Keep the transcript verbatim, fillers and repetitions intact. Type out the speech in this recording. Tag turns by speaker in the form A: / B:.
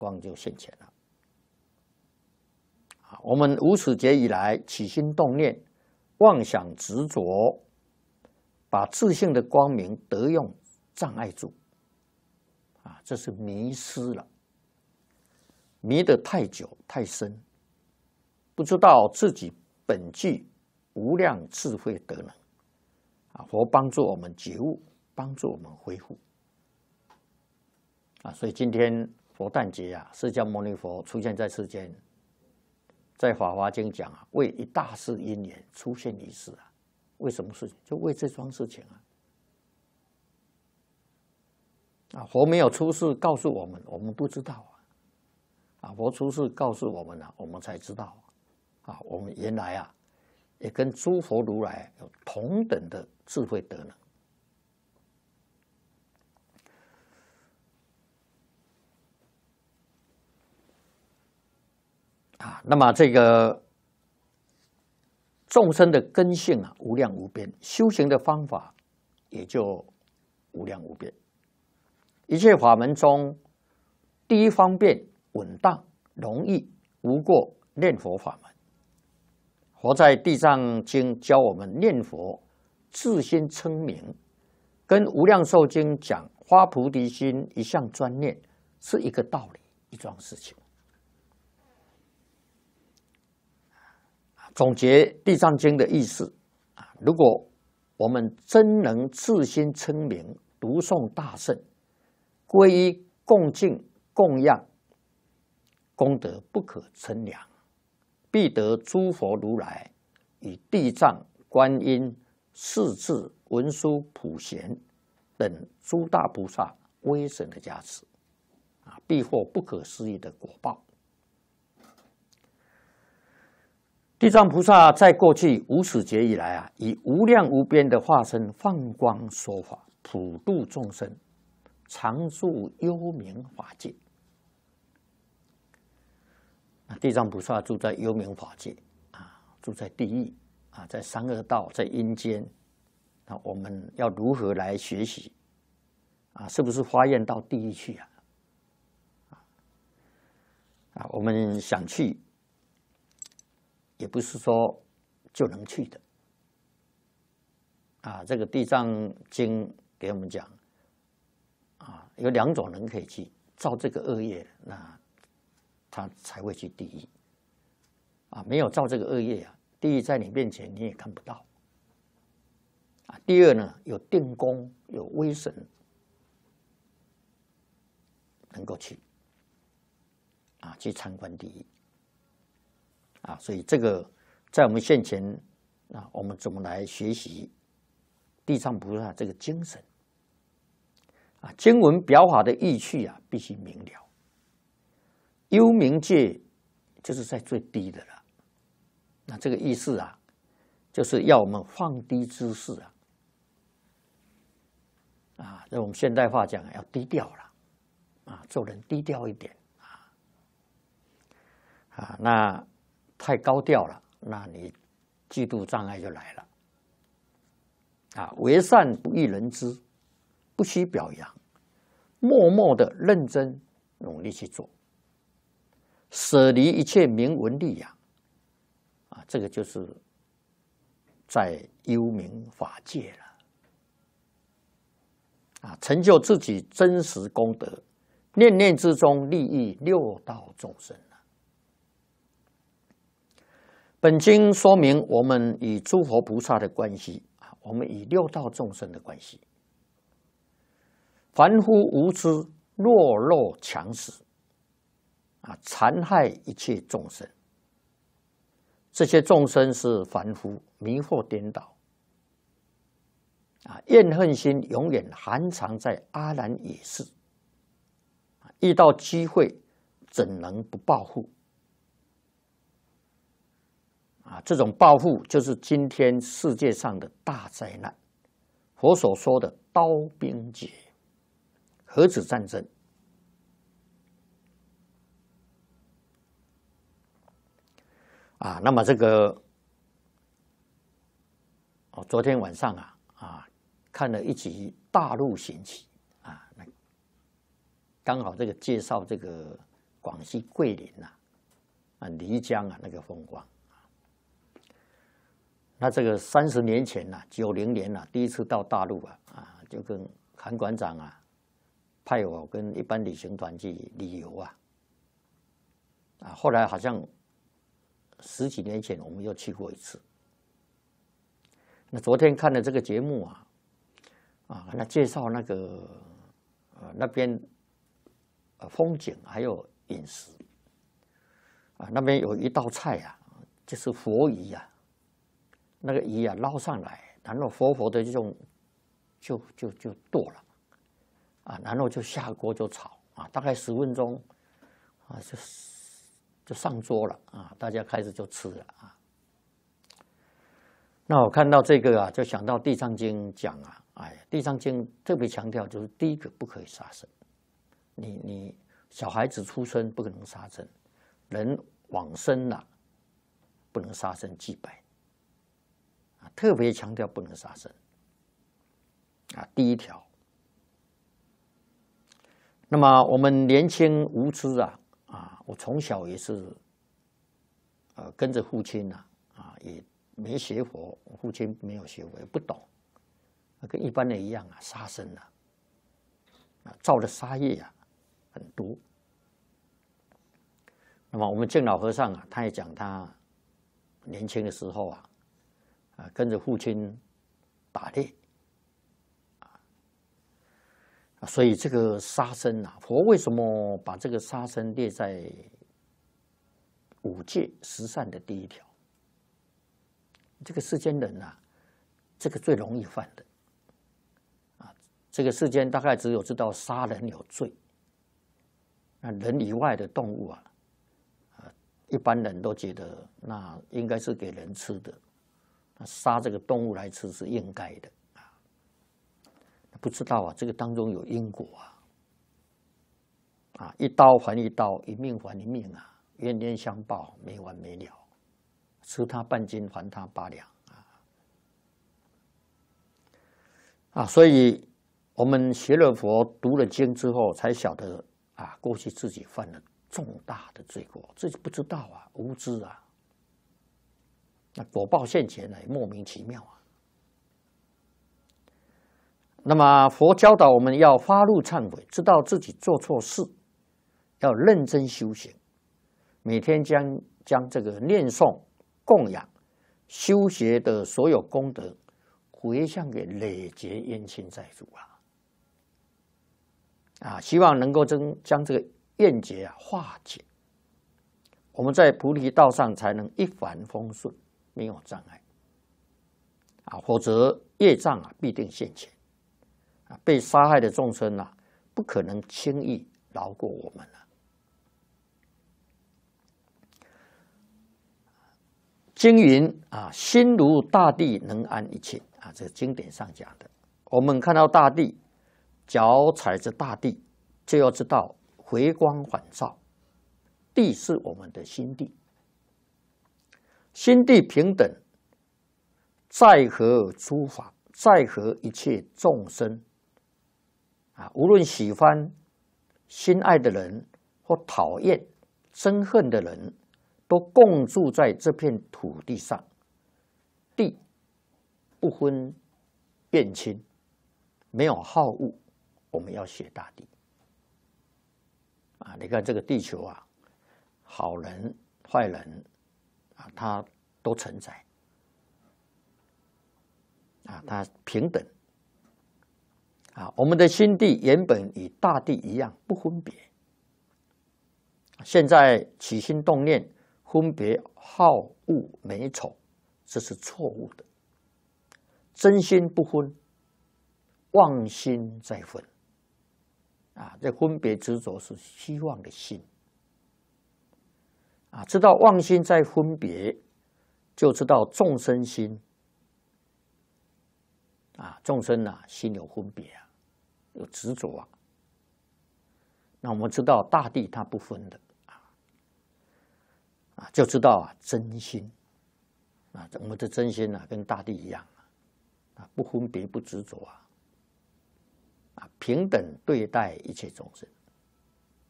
A: 光就现前了。啊，我们无始劫以来起心动念、妄想执着，把自性的光明得用障碍住，啊，这是迷失了，迷得太久太深，不知道自己本具无量智慧德能。啊，佛帮助我们觉悟，帮助我们恢复。啊，所以今天佛诞节啊，释迦牟尼佛出现在世间，在《法华经》讲啊，为一大事因缘出现于世啊。为什么事情？就为这桩事情啊。啊，佛没有出世告诉我们，我们不知道啊。啊，佛出世告诉我们了，我们才知道啊。我们原来啊，也跟诸佛如来有同等的智慧德能。啊，那么这个众生的根性啊，无量无边，修行的方法也就无量无边。一切法门中，第一方便、稳当、容易、无过念佛法门。佛在《地藏经》教我们念佛，自心称名，跟《无量寿经》讲发菩提心，一向专念，是一个道理，一桩事情。总结《地藏经》的意思啊，如果我们真能自心称名，读诵大圣，皈依恭敬供养，功德不可称量，必得诸佛如来与地藏、观音、势至、文殊、普贤等诸大菩萨威神的加持，啊，必获不可思议的果报。地藏菩萨在过去无始劫以来啊，以无量无边的化身放光说法，普度众生，常住幽冥法界。地藏菩萨住在幽冥法界啊，住在地狱啊，在三恶道，在阴间。那我们要如何来学习啊？是不是发愿到地狱去啊？啊，我们想去，也不是说就能去的啊。这个《地藏经》给我们讲啊，有两种人可以去，造这个恶业，那他才会去地狱啊。没有造这个恶业啊，地狱在你面前你也看不到啊。第二呢，有定功，有威神，能够去啊，去参观地狱。啊，所以这个在我们现前啊，我们怎么来学习地藏菩萨这个精神啊？经文表法的意趣啊，必须明了。幽冥界就是在最低的了，那这个意思啊，就是要我们放低姿势啊，啊，用我们现代话讲，要低调了啊，做人低调一点啊，啊，那太高调了，那你嫉妒障碍就来了啊！为善不欲人知，不须表扬，默默的认真努力去做，舍离一切名闻利养啊，这个就是在幽冥法界了啊，成就自己真实功德，念念之中利益六道众生。本经说明我们与诸佛菩萨的关系啊，我们与六道众生的关系。凡夫无知，懦弱强食啊，残害一切众生。这些众生是凡夫，迷惑颠倒啊，怨恨心永远含藏在阿兰野世，遇到机会怎能不报复？啊，这种报复就是今天世界上的大灾难。佛所说的刀兵劫、核子战争啊，那么这个哦，昨天晚上啊啊看了一集《大陆寻奇》啊，刚好这个介绍这个广西桂林呐、啊，啊漓江啊那个风光。那这个三十年前呐、啊，九零年呐、啊，第一次到大陆啊，啊，就跟韩馆长啊派我跟一般旅行团去旅游啊，啊，后来好像十几年前我们又去过一次。那昨天看了这个节目啊，啊，那介绍那个呃那边呃风景还有饮食啊，那边有一道菜啊，就是佛鱼啊。那个鱼啊捞上来，然后活活的就用就就就剁了，啊，然后就下锅就炒啊，大概十分钟啊就就上桌了啊，大家开始就吃了啊。那我看到这个啊，就想到《地藏经》讲啊，哎，《地藏经》特别强调就是第一个不可以杀生，你你小孩子出生不可能杀生，人往生了、啊、不能杀生祭拜。特别强调不能杀生啊，第一条。那么我们年轻无知啊啊，我从小也是呃跟着父亲啊啊，也没学佛，父亲没有学佛，也不懂，跟一般人一样啊，杀生啊，啊造的杀业啊很多。那么我们净老和尚啊，他也讲他年轻的时候啊。啊，跟着父亲打猎啊，所以这个杀生啊，佛为什么把这个杀生列在五戒十善的第一条？这个世间人啊，这个最容易犯的啊。这个世间大概只有知道杀人有罪，那人以外的动物啊，啊，一般人都觉得那应该是给人吃的。杀这个动物来吃是应该的啊，不知道啊，这个当中有因果啊，啊，一刀还一刀，一命还一命啊，冤冤相报没完没了，吃他半斤还他八两啊，啊，所以我们学了佛、读了经之后，才晓得啊，过去自己犯了重大的罪过，自己不知道啊，无知啊。那果报现前呢，莫名其妙啊。那么佛教导我们要发怒忏悔，知道自己做错事，要认真修行，每天将将这个念诵、供养、修学的所有功德回向给累劫冤亲债主啊，啊，希望能够将将这个怨结啊化解，我们在菩提道上才能一帆风顺。没有障碍啊，否则业障啊必定现前啊，被杀害的众生啊不可能轻易饶过我们了。经云啊，心如大地，能安一切啊，这是经典上讲的。我们看到大地，脚踩着大地，就要知道回光返照，地是我们的心地。心地平等，在和诸法，在和一切众生啊，无论喜欢、心爱的人或讨厌、憎恨的人，都共住在这片土地上。地不分变亲，没有好恶，我们要学大地啊！你看这个地球啊，好人、坏人。啊，它都存在啊，它平等啊。我们的心地原本与大地一样，不分别。现在起心动念，分别好恶美丑，这是错误的。真心不分，妄心在分啊。这分别执着是虚妄的心。啊，知道妄心在分别，就知道众生心。啊，众生啊，心有分别啊，有执着啊。那我们知道大地它不分的啊，啊，就知道啊真心啊，我们的真心啊，跟大地一样啊，不分别不执着啊，啊，平等对待一切众生。